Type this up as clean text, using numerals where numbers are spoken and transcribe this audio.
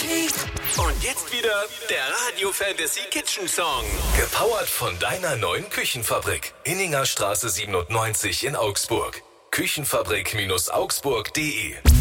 Und jetzt wieder der Radio Fantasy Kitchen Song. Gepowert von deiner neuen Küchenfabrik. Inningerstraße 97 in Augsburg. Küchenfabrik-augsburg.de